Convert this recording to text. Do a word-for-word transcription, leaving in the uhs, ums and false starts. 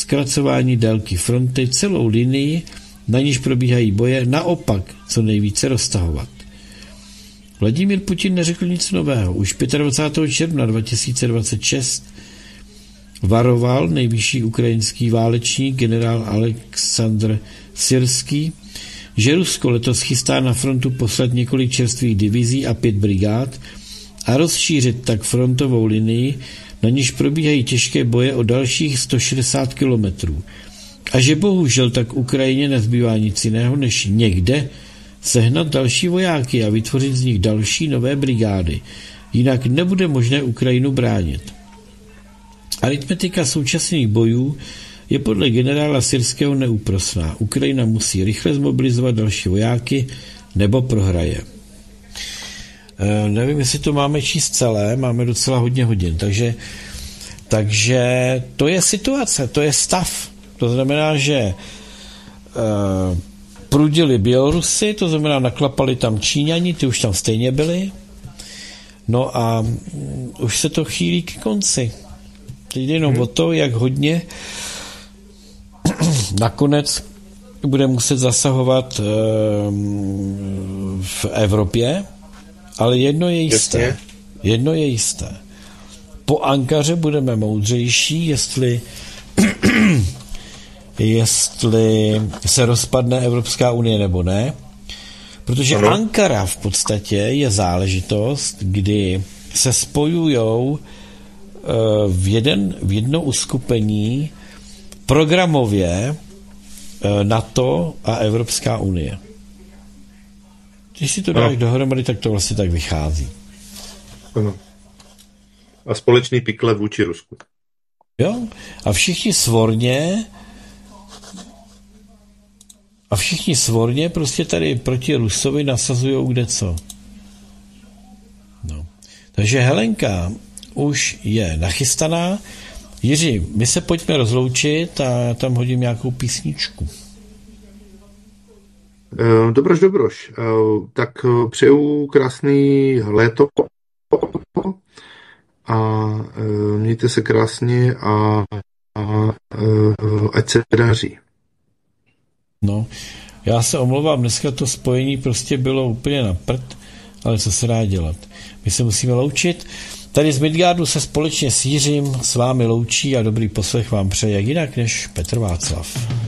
zkracování délky fronty, celou linii, na níž probíhají boje, naopak co nejvíce roztahovat. Vladimír Putin neřekl nic nového. Už dvacátého pátého června dva tisíce dvacet šest varoval nejvyšší ukrajinský válečník generál Aleksandr Syrský, že Rusko letos chystá na frontu poslat několik čerstvých divizí a pět brigád a rozšířit tak frontovou linii, na níž probíhají těžké boje o dalších sto šedesát kilometrů. A že bohužel tak Ukrajině nezbývá nic jiného, než někde sehnat další vojáky a vytvořit z nich další nové brigády. Jinak nebude možné Ukrajinu bránit. Aritmetika současných bojů je podle generála Syrského neúprosná. Ukrajina musí rychle zmobilizovat další vojáky nebo prohraje. E, nevím, jestli to máme číst celé, máme docela hodně hodin, takže, takže to je situace, to je stav. To znamená, že e, prudili Bělorusy, to znamená naklapali tam Číňani, ty už tam stejně byli. No a um, už se to chýlí k konci. Teď jde jenom hmm. o to, jak hodně nakonec bude muset zasahovat e, v Evropě, ale jedno je jisté. Jasně. Jedno je jisté. Po Ankaře budeme moudřejší, jestli jestli se rozpadne Evropská unie nebo ne, protože ano. Ankara v podstatě je záležitost, kdy se spojujou v, jeden, v jedno uskupení programově NATO a Evropská unie. Když si to dáš ano. dohromady, tak to vlastně tak vychází. Ano. A společný pikle vůči Rusku. Jo? A všichni svorně a všichni svorně prostě tady proti Rusovi nasazujou kde co. No. Takže Helenka už je nachystaná. Jiří, my se pojďme rozloučit a já tam hodím nějakou písničku. Dobroš, dobroš. Tak přeju krásný léto a mějte se krásně a, a ať se daří. No, já se omlouvám, dneska to spojení prostě bylo úplně na prd, ale co se dá dělat. My se musíme loučit. Tady z Midgardu se společně s Jiřím s vámi loučí a dobrý poslech vám přeje jak jinak než Petr Václav.